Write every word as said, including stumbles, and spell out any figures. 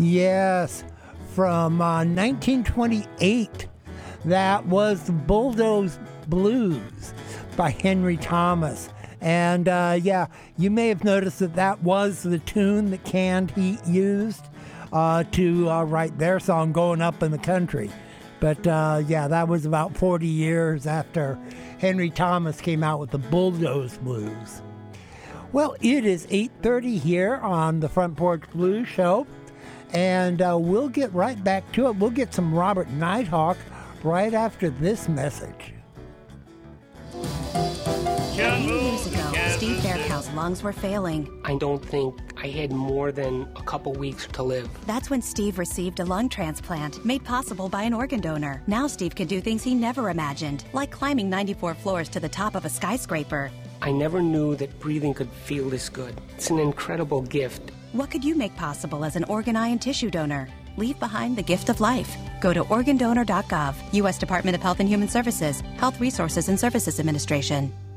Yes, from uh, nineteen twenty-eight. That was Bulldoze Blues by Henry Thomas. And uh, yeah, you may have noticed that that was the tune that Canned Heat used uh, to uh, write their song Going Up in the Country. But uh, yeah, that was about forty years after Henry Thomas came out with the Bulldoze Blues. Well, it is eight thirty here on the Front Porch Blues Show, and uh, we'll get right back to it. We'll get some Robert Nighthawk right after this message. Many years ago, Steve Faircow's lungs were failing. I don't think I had more than a couple weeks to live. That's when Steve received a lung transplant made possible by an organ donor. Now Steve can do things he never imagined, like climbing ninety-four floors to the top of a skyscraper. I never knew that breathing could feel this good. It's an incredible gift. What could you make possible as an organ, eye, and tissue donor? Leave behind the gift of life. Go to organ donor dot gov, U S Department of Health and Human Services, Health Resources and Services Administration.